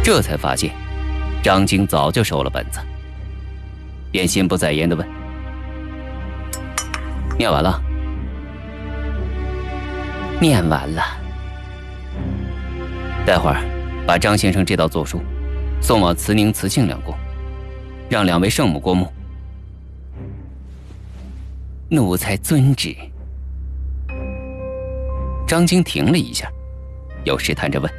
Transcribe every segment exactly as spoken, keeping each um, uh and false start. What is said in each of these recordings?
这才发现张晶早就收了本子，便心不在焉地问：念完了？ 念完了。 待会儿把张先生这道奏书送往慈宁、慈庆两宫，让两位圣母过目。 奴才遵旨。 张晶停了一下，又试探着问：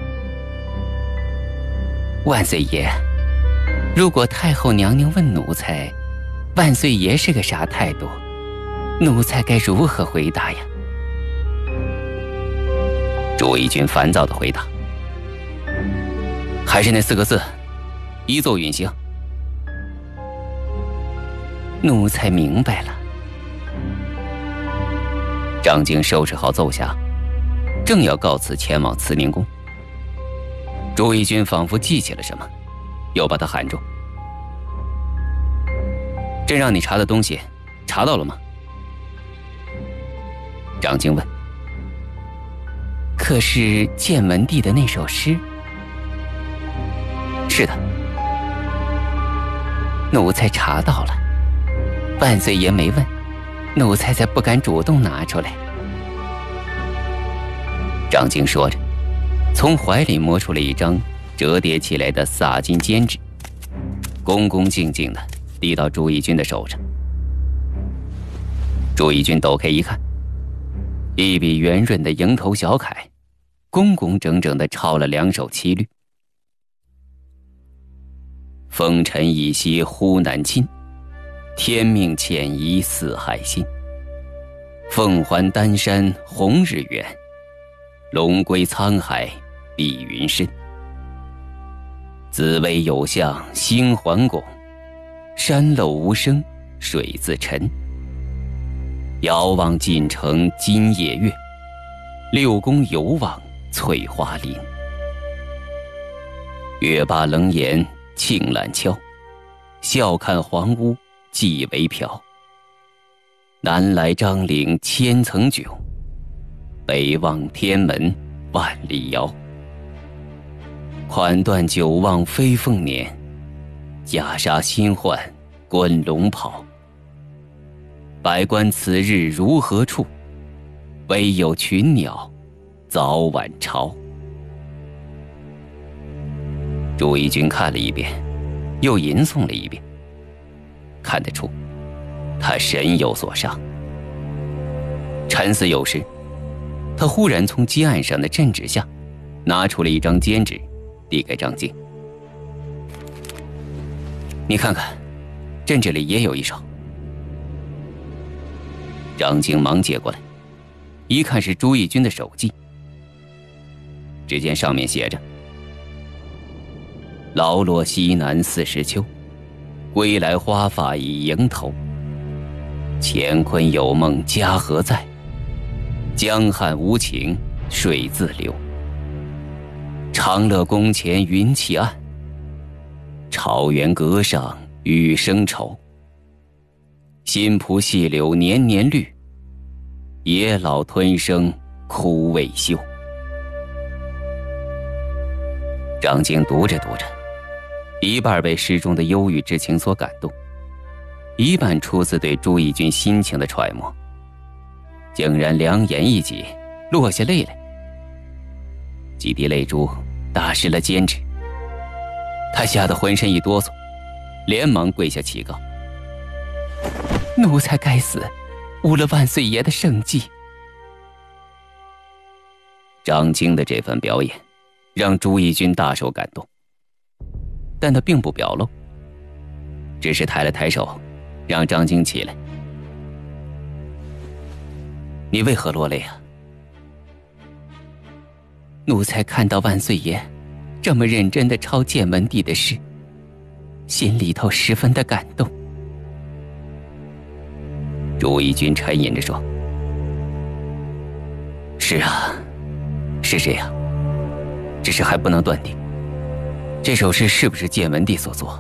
万岁爷，如果太后娘娘问奴才，万岁爷是个啥态度，奴才该如何回答呀？ 朱翊钧烦躁地回答：还是那四个字，一奏允行。 奴才明白了。 张晶收拾好奏匣，正要告辞前往慈宁宫，朱翊钧仿佛记起了什么，又把他喊住：朕让你查的东西查到了吗？张晶问： 可是建文帝的那首诗？ 是的。 奴才查到了，万岁爷没问，奴才才不敢主动拿出来。 张晶说着，从怀里摸出了一张折叠起来的洒金笺纸，恭恭敬敬地递到朱翊钧的手上。朱翊钧抖开一看，一笔圆润的蝇头小楷，工工整整地抄了两首七律：风尘已息忽难侵，天命潜移四海心。凤还丹山红日圆，龙归沧海碧云深。紫薇有象星环拱，山漏无声水自沉。遥望晋城今夜月，六宫犹望翠花林。月罢冷眼庆懒敲，笑看黄屋寄为瓢。南来张岭千层迥，北望天门万里遥。款断九望飞凤辇，袈裟新换关龙袍。百官此日如何处？唯有群鸟早晚巢。朱翊钧看了一遍，又吟诵了一遍，看得出他神有所伤。沉思有时，他忽然从机案上的镇纸下拿出了一张笺纸，递给张晶：你看看，朕这里也有一首。张晶忙接过来，一看是朱翊钧的手迹。只见上面写着：劳落西南四时秋，归来花发已迎头。乾坤有梦家何在？江汉无情水自流。长乐宫前云气暗，草原阁上雨声愁。新蒲细柳年年绿，野老吞声枯未休。张晶读着读着，一半被诗中的忧郁之情所感动，一半出自对朱翊钧心情的揣摩，竟然两眼一挤，落下泪来。几滴泪珠打湿了笺纸，他吓得浑身一哆嗦，连忙跪下祈告： 奴才该死，误了万岁爷的圣迹。 张晶的这番表演让朱翊钧大受感动，但他并不表露，只是抬了抬手，让张晶起来。你为何落泪啊？ 奴才看到万岁爷这么认真地抄建文帝的诗，心里头十分的感动。 朱翊钧沉吟着说：是啊，是这样，只是还不能断定这首诗是不是建文帝所作。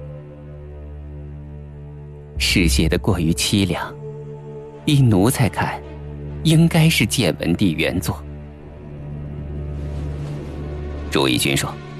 诗写得过于凄凉，依奴才看，应该是建文帝原作。 朱翊钧说：